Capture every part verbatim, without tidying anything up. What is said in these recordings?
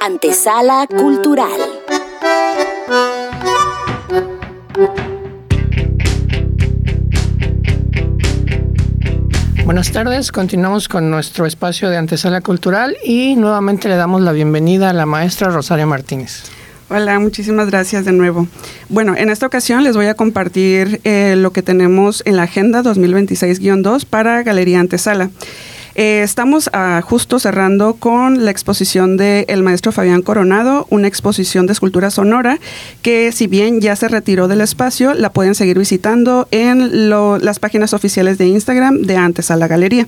Antesala Cultural. Buenas tardes, continuamos con nuestro espacio de Antesala Cultural y nuevamente le damos la bienvenida a la maestra Rosario Martínez. Hola, muchísimas gracias de nuevo. Bueno, en esta ocasión les voy a compartir eh, lo que tenemos en la Agenda dos mil veintiséis guión dos para Galería Antesala. Eh, estamos uh, justo cerrando con la exposición del maestro Fabián Coronado, una exposición de escultura sonora que, si bien ya se retiró del espacio, la pueden seguir visitando en lo, las páginas oficiales de Instagram de Antesala Galería.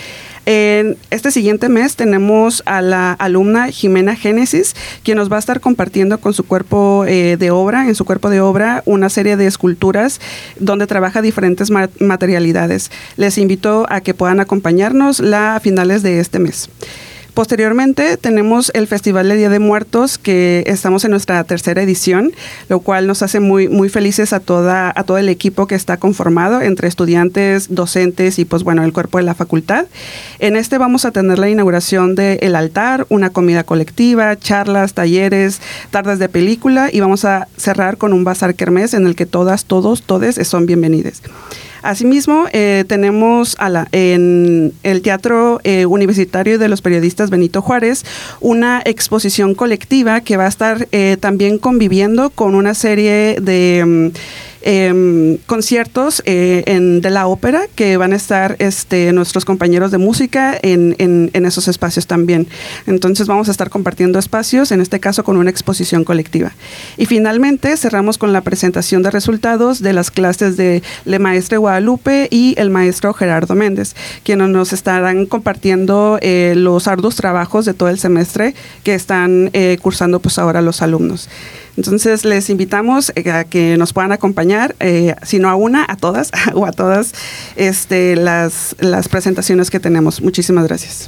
En este siguiente mes tenemos a la alumna Jimena Génesis, quien nos va a estar compartiendo con su cuerpo eh, de obra, en su cuerpo de obra, una serie de esculturas donde trabaja diferentes ma- materialidades. Les invito a que puedan acompañarnos la, a finales de este mes. Posteriormente tenemos el Festival de Día de Muertos, que estamos en nuestra tercera edición, lo cual nos hace muy, muy felices a, toda, a todo el equipo que está conformado entre estudiantes, docentes y pues bueno, el cuerpo de la facultad. En este vamos a tener la inauguración del altar, una comida colectiva, charlas, talleres, tardes de película y vamos a cerrar con un bazar kermés en el que todas, todos, todes son bienvenidos. Asimismo, eh, tenemos a la, en el Teatro eh, Universitario de los Periodistas Benito Juárez una exposición colectiva que va a estar eh, también conviviendo con una serie de eh, conciertos eh, en, de la ópera que van a estar este, nuestros compañeros de música en, en, en esos espacios también. Entonces vamos a estar compartiendo espacios, en este caso con una exposición colectiva. Y finalmente cerramos con la presentación de resultados de las clases de Le Maestre Guadalupe y el maestro Gerardo Méndez, quienes nos estarán compartiendo eh, los arduos trabajos de todo el semestre que están eh, cursando pues ahora los alumnos. Entonces les invitamos eh, a que nos puedan acompañar, eh, si no a una, a todas o a todas este, las, las presentaciones que tenemos. Muchísimas gracias.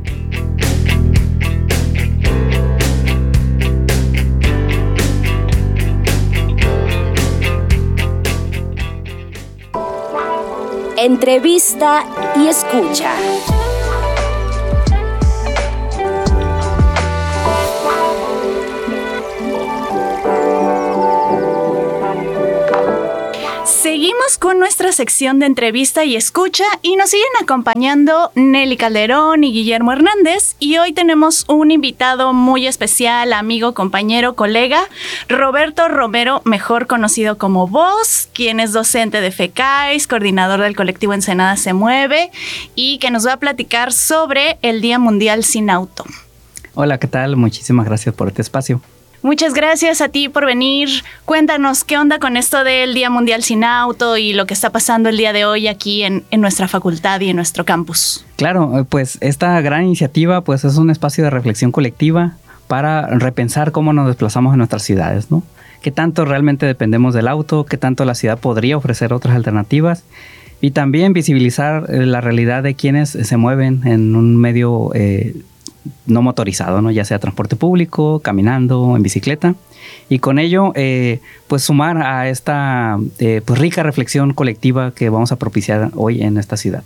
Entrevista y escucha. Seguimos con nuestra sección de entrevista y escucha y nos siguen acompañando Nelly Calderón y Guillermo Hernández, y hoy tenemos un invitado muy especial, amigo, compañero, colega, Roberto Romero, mejor conocido como Voz, quien es docente de FECAIS, coordinador del colectivo Ensenada Se Mueve y que nos va a platicar sobre el Día Mundial Sin Auto. Hola, ¿qué tal? Muchísimas gracias por este espacio. Muchas gracias a ti por venir. Cuéntanos qué onda con esto del Día Mundial Sin Auto y lo que está pasando el día de hoy aquí en, en nuestra facultad y en nuestro campus. Claro, pues esta gran iniciativa pues es un espacio de reflexión colectiva para repensar cómo nos desplazamos en nuestras ciudades, ¿no? Qué tanto realmente dependemos del auto, qué tanto la ciudad podría ofrecer otras alternativas y también visibilizar eh, la realidad de quienes se mueven en un medio eh, no motorizado, ¿no? Ya sea transporte público, caminando, en bicicleta, y con ello eh, pues sumar a esta eh, pues rica reflexión colectiva que vamos a propiciar hoy en esta ciudad.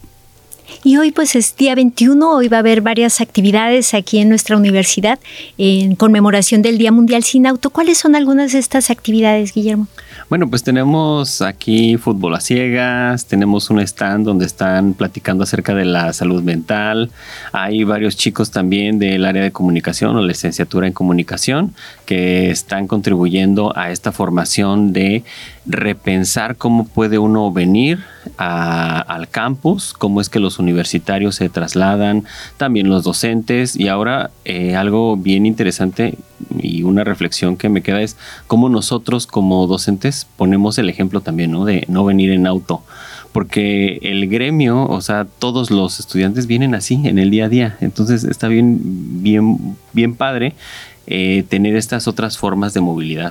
Y hoy pues es día veintiuno, hoy va a haber varias actividades aquí en nuestra universidad en conmemoración del Día Mundial Sin Auto. ¿Cuáles son algunas de estas actividades, Guillermo? Bueno, pues tenemos aquí fútbol a ciegas, tenemos un stand donde están platicando acerca de la salud mental. Hay varios chicos también del área de comunicación o licenciatura en comunicación que están contribuyendo a esta formación de repensar cómo puede uno venir a, al campus, cómo es que los universitarios se trasladan, también los docentes, y ahora eh, algo bien interesante y una reflexión que me queda es cómo nosotros como docentes ponemos el ejemplo también, ¿no? De no venir en auto, porque el gremio, o sea, todos los estudiantes vienen así en el día a día, entonces está bien, bien, bien padre eh, tener estas otras formas de movilidad.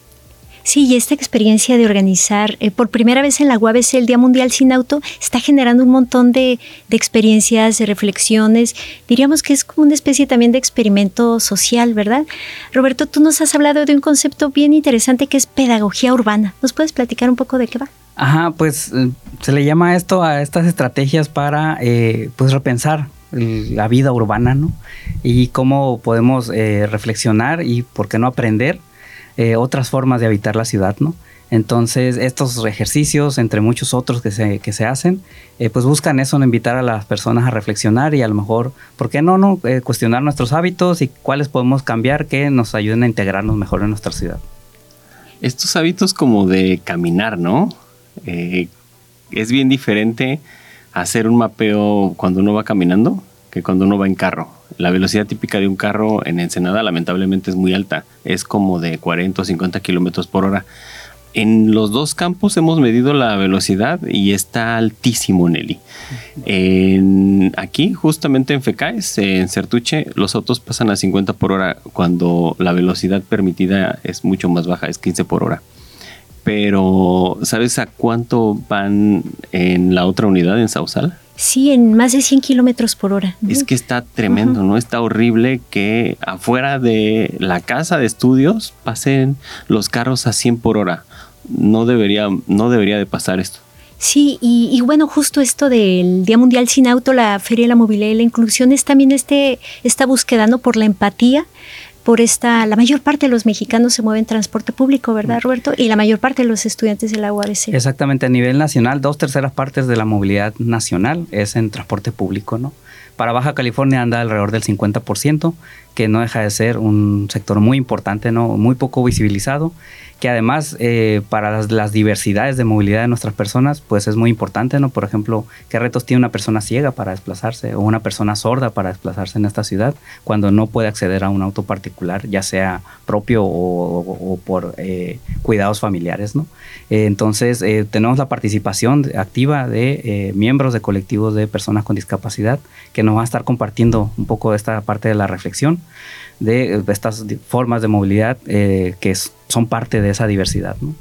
Sí, y esta experiencia de organizar eh, por primera vez en la U A B C el Día Mundial Sin Auto está generando un montón de, de experiencias, de reflexiones. Diríamos que es como una especie también de experimento social, ¿verdad? Roberto, tú nos has hablado de un concepto bien interesante que es pedagogía urbana. ¿Nos puedes platicar un poco de qué va? Ajá, pues se le llama esto a estas estrategias para eh, pues repensar la vida urbana, ¿no? Y cómo podemos eh, reflexionar y, ¿por qué no aprender eh, otras formas de habitar la ciudad, ¿no? Entonces, estos ejercicios, entre muchos otros que se, que se hacen, eh, pues buscan eso, ¿no? Invitar a las personas a reflexionar y a lo mejor, ¿por qué no, no? Eh, cuestionar nuestros hábitos y cuáles podemos cambiar que nos ayuden a integrarnos mejor en nuestra ciudad. Estos hábitos como de caminar, ¿no? Eh, es bien diferente hacer un mapeo cuando uno va caminando que cuando uno va en carro. La velocidad típica de un carro en Ensenada lamentablemente es muy alta. Es como de cuarenta o cincuenta kilómetros por hora. En los dos campos hemos medido la velocidad y está altísimo, Nelly. En, aquí, justamente en FECAES, en Certuche, los autos pasan a cincuenta por hora cuando la velocidad permitida es mucho más baja, es quince por hora. Pero, ¿sabes a cuánto van en la otra unidad, en Sausal? Sí, en más de cien kilómetros por hora. Es que está tremendo, uh-huh. ¿no? Está horrible que afuera de la casa de estudios pasen los carros a cien por hora. No debería, no debería de pasar esto. Sí, y, y bueno, justo esto del Día Mundial Sin Auto, la Feria de la Movilidad y la Inclusión es también este, esta búsqueda, ¿no? Por la empatía, por esta, la mayor parte de los mexicanos se mueven en transporte público, ¿verdad, Roberto? Y la mayor parte de los estudiantes de la U A B C. Exactamente, a nivel nacional, dos terceras partes de la movilidad nacional es en transporte público, ¿no? Para Baja California anda alrededor del cincuenta por ciento, que no deja de ser un sector muy importante, ¿no? Muy poco visibilizado, que además eh, para las, las diversidades de movilidad de nuestras personas, pues es muy importante, ¿no? Por ejemplo, ¿qué retos tiene una persona ciega para desplazarse o una persona sorda para desplazarse en esta ciudad cuando no puede acceder a un auto particular, ya sea propio o, o, o por eh, cuidados familiares, ¿no? Eh, entonces, eh, tenemos la participación activa de eh, miembros de colectivos de personas con discapacidad que nos van a estar compartiendo un poco de esta parte de la reflexión de, de estas formas de movilidad eh, que es, son parte de esa diversidad, ¿no?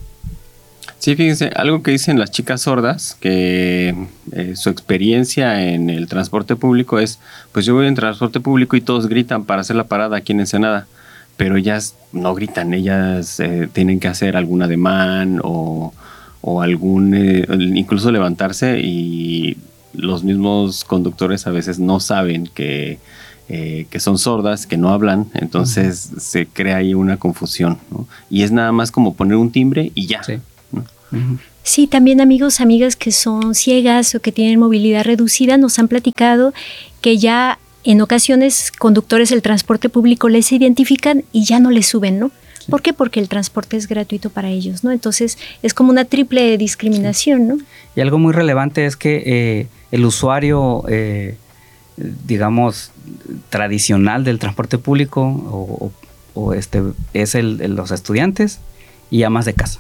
Sí, fíjense, algo que dicen las chicas sordas, que eh, su experiencia en el transporte público es, pues yo voy en transporte público y todos gritan para hacer la parada aquí en Ensenada, pero ellas no gritan, ellas eh, tienen que hacer algún ademán o, o algún, eh, incluso levantarse, y los mismos conductores a veces no saben que, eh, que son sordas, que no hablan, entonces uh-huh. se crea ahí una confusión, ¿no? Y es nada más como poner un timbre y ya. Sí. ¿no? Uh-huh. Sí, también amigos, amigas que son ciegas o que tienen movilidad reducida nos han platicado que ya en ocasiones conductores del transporte público les identifican y ya no les suben, ¿no? Sí. ¿Por qué? Porque el transporte es gratuito para ellos, ¿no? Entonces es como una triple discriminación, sí. ¿no? Y algo muy relevante es que eh, el usuario, eh, digamos, tradicional del transporte público o, o este, es el, el, los estudiantes y amas de casa.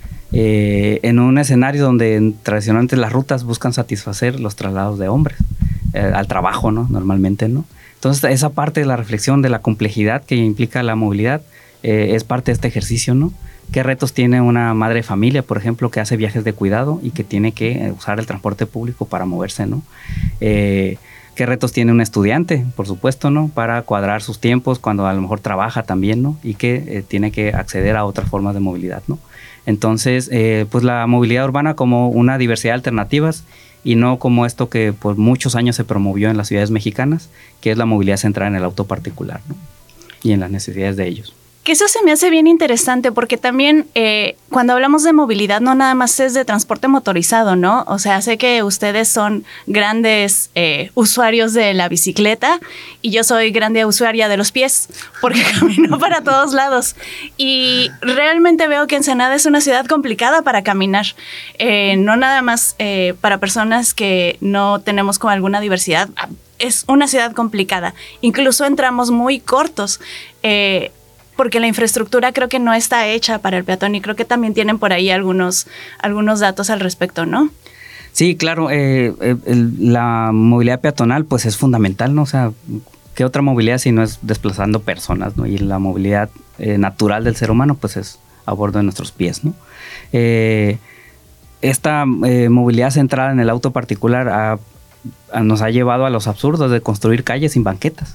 Eh, en un escenario donde tradicionalmente las rutas buscan satisfacer los traslados de hombres eh, al trabajo, ¿no? Normalmente, ¿no? Entonces esa parte de la reflexión de la complejidad que implica la movilidad eh, es parte de este ejercicio, ¿no? ¿Qué retos tiene una madre de familia, por ejemplo, que hace viajes de cuidado y que tiene que usar el transporte público para moverse, ¿no? Eh, ¿Qué retos tiene un estudiante, por supuesto, ¿no? Para cuadrar sus tiempos cuando a lo mejor trabaja también, ¿no? Y que eh, tiene que acceder a otras formas de movilidad, ¿no? Entonces, eh, pues la movilidad urbana como una diversidad de alternativas y no como esto que por muchos años se promovió en las ciudades mexicanas, que es la movilidad centrada en el auto particular, ¿no? Y en las necesidades de ellos. Que eso se me hace bien interesante porque también eh, cuando hablamos de movilidad no nada más es de transporte motorizado, ¿no? O sea, sé que ustedes son grandes eh, usuarios de la bicicleta y yo soy grande usuaria de los pies porque camino para todos lados. Y realmente veo que Ensenada es una ciudad complicada para caminar. Eh, no nada más eh, para personas que no tenemos como alguna diversidad. Es una ciudad complicada. Incluso en tramos muy cortos. Eh, porque la infraestructura creo que no está hecha para el peatón y creo que también tienen por ahí algunos, algunos datos al respecto, ¿no? Sí, claro, eh, el, la movilidad peatonal pues es fundamental, ¿no? O sea, ¿qué otra movilidad si no es desplazando personas, ¿no? Y la movilidad eh, natural del ser humano pues es a bordo de nuestros pies, ¿no? Eh, esta eh, movilidad centrada en el auto particular ha, a, nos ha llevado a los absurdos de construir calles sin banquetas.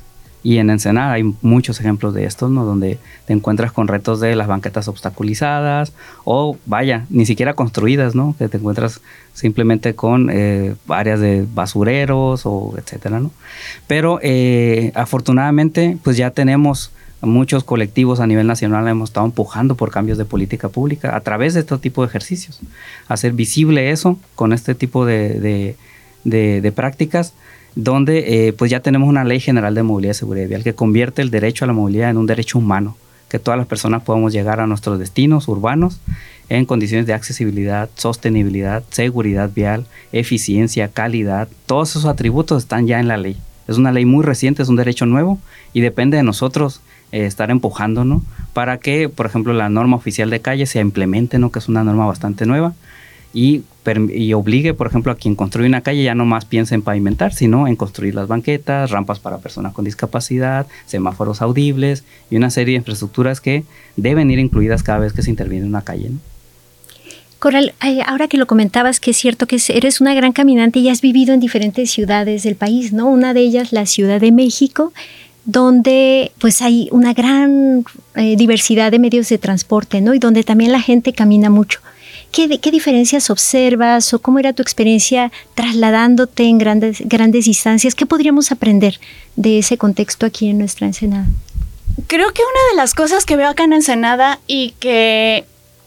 Y en Ensenada hay muchos ejemplos de estos, ¿no? Donde te encuentras con retos de las banquetas obstaculizadas o, vaya, ni siquiera construidas, ¿no? Que te encuentras simplemente con eh, áreas de basureros o etcétera, ¿no? Pero eh, afortunadamente, pues ya tenemos muchos colectivos a nivel nacional, hemos estado empujando por cambios de política pública a través de este tipo de ejercicios. Hacer visible eso con este tipo de, de, de, de prácticas, donde eh, pues ya tenemos una ley general de movilidad y seguridad vial que convierte el derecho a la movilidad en un derecho humano, que todas las personas podamos llegar a nuestros destinos urbanos en condiciones de accesibilidad, sostenibilidad, seguridad vial, eficiencia, calidad. Todos esos atributos están ya en la ley. Es una ley muy reciente, es un derecho nuevo y depende de nosotros eh, estar empujando, ¿no? Para que, por ejemplo, la norma oficial de calle se implemente, ¿no? Que es una norma bastante nueva. Y, y obligue, por ejemplo, a quien construye una calle ya no más piense en pavimentar, sino en construir las banquetas, rampas para personas con discapacidad, semáforos audibles y una serie de infraestructuras que deben ir incluidas cada vez que se interviene en una calle, ¿no? Coral, ahora que lo comentabas, que es cierto que eres una gran caminante y has vivido en diferentes ciudades del país, ¿no? Una de ellas, la Ciudad de México, donde pues hay una gran eh, diversidad de medios de transporte, ¿no? Y donde también la gente camina mucho. ¿Qué, ¿Qué diferencias observas o cómo era tu experiencia trasladándote en grandes, grandes distancias? ¿Qué podríamos aprender de ese contexto aquí en nuestra Ensenada? Creo que una de las cosas que veo acá en Ensenada y que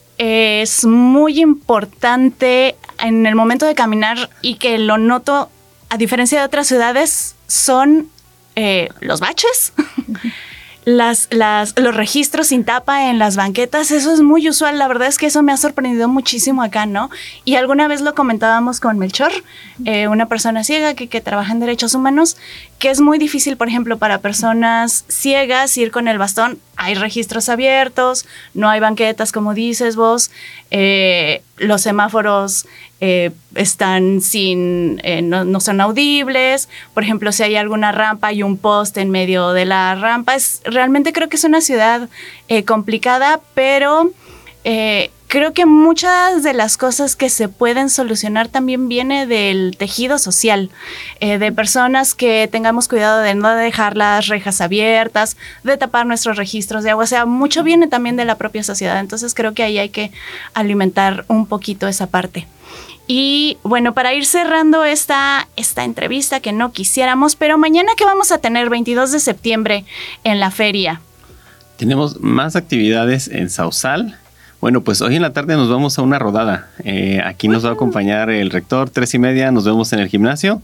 es muy importante en el momento de caminar y que lo noto a diferencia de otras ciudades son eh, los baches. Las, las, los registros sin tapa en las banquetas, eso es muy usual. La verdad es que eso me ha sorprendido muchísimo acá, ¿no? Y alguna vez lo comentábamos con Melchor, eh, una persona ciega que, que trabaja en derechos humanos, que es muy difícil, por ejemplo, para personas ciegas ir con el bastón. Hay registros abiertos, no hay banquetas, como dices vos, eh, los semáforos eh, están sin, eh, no, no son audibles. Por ejemplo, si hay alguna rampa y un poste en medio de la rampa, es, realmente creo que es una ciudad eh, complicada, pero eh, creo que muchas de las cosas que se pueden solucionar también viene del tejido social, eh, de personas que tengamos cuidado de no dejar las rejas abiertas, de tapar nuestros registros de agua. O sea, mucho viene también de la propia sociedad. Entonces creo que ahí hay que alimentar un poquito esa parte. Y bueno, para ir cerrando esta, esta entrevista que no quisiéramos, pero mañana ¿qué vamos a tener? veintidós de septiembre en la feria. Tenemos más actividades en Sausal. Bueno, pues hoy en la tarde nos vamos a una rodada. Eh, aquí nos va a acompañar el rector, tres y media, nos vemos en el gimnasio.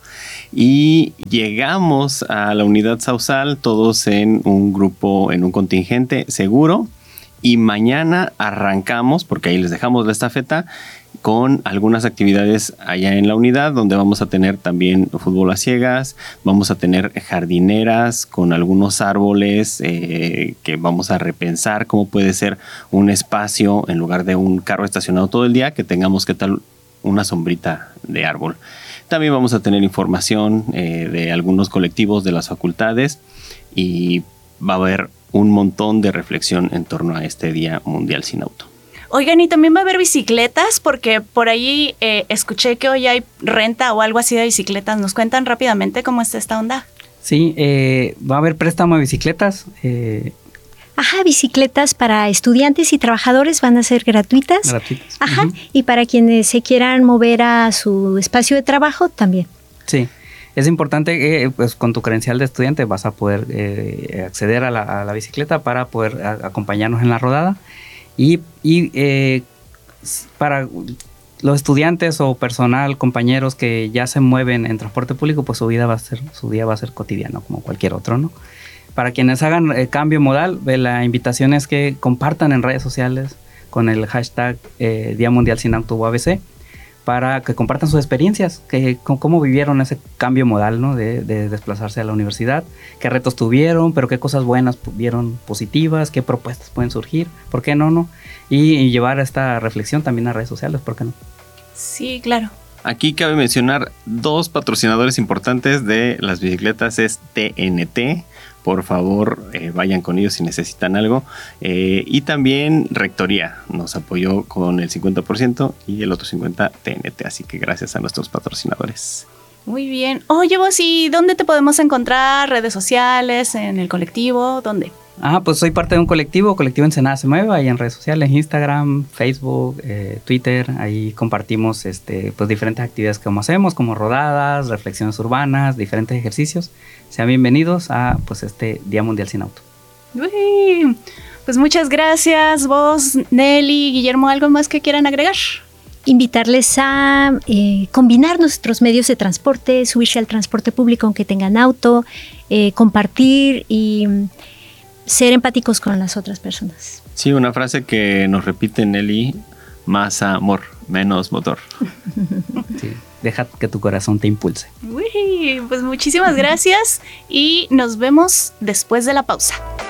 Y llegamos a la unidad Sausal, todos en un grupo, en un contingente seguro. Y mañana arrancamos, porque ahí les dejamos la estafeta, con algunas actividades allá en la unidad, donde vamos a tener también fútbol a ciegas, vamos a tener jardineras con algunos árboles eh, que vamos a repensar cómo puede ser un espacio en lugar de un carro estacionado todo el día, que tengamos que tal una sombrita de árbol. También vamos a tener información eh, de algunos colectivos de las facultades y va a haber un montón de reflexión en torno a este Día Mundial Sin Auto. Oigan, y también va a haber bicicletas, porque por ahí eh, escuché que hoy hay renta o algo así de bicicletas. ¿Nos cuentan rápidamente cómo está esta onda? Sí, eh, va a haber préstamo de bicicletas. Eh, Ajá, bicicletas para estudiantes y trabajadores van a ser gratuitas. Gratuitas. Ajá, Uh-huh. y para quienes se quieran mover a su espacio de trabajo también. Sí. Es importante que pues, con tu credencial de estudiante vas a poder eh, acceder a la, a la bicicleta para poder a, acompañarnos en la rodada. Y, y eh, para los estudiantes o personal, compañeros que ya se mueven en transporte público, pues su vida va a ser, su día va a ser cotidiano como cualquier otro, ¿no? Para quienes hagan eh, cambio modal, eh, la invitación es que compartan en redes sociales con el hashtag eh, Día Mundial Sin Auto U A B C, para que compartan sus experiencias, que cómo vivieron ese cambio modal, ¿no? de, de desplazarse a la universidad, qué retos tuvieron, pero qué cosas buenas vieron positivas, qué propuestas pueden surgir, ¿por qué no? no? Y, y llevar esta reflexión también a redes sociales, ¿por qué no? Sí, claro. Aquí cabe mencionar dos patrocinadores importantes de las bicicletas, es T N T. Por favor, eh, vayan con ellos si necesitan algo. Eh, y también Rectoría nos apoyó con el cincuenta por ciento y el otro cincuenta por ciento T N T. Así que gracias a nuestros patrocinadores. Muy bien. Oye, vos, ¿y dónde te podemos encontrar? ¿Redes sociales? ¿En el colectivo? ¿Dónde? Ah, pues soy parte de un colectivo, Colectivo Ensenada Se Mueve, ahí en redes sociales, Instagram, Facebook, eh, Twitter. Ahí compartimos este, pues diferentes actividades que hacemos, como rodadas, reflexiones urbanas, diferentes ejercicios. Sean bienvenidos a pues este Día Mundial Sin Auto. Uy, pues muchas gracias, vos, Nelly, Guillermo, ¿algo más que quieran agregar? Invitarles a eh, combinar nuestros medios de transporte, subirse al transporte público aunque tengan auto, eh, compartir y mm, ser empáticos con las otras personas. Sí, una frase que nos repite Nelly, más amor, menos motor. Sí, deja que tu corazón te impulse. Uy, pues muchísimas gracias y nos vemos después de la pausa.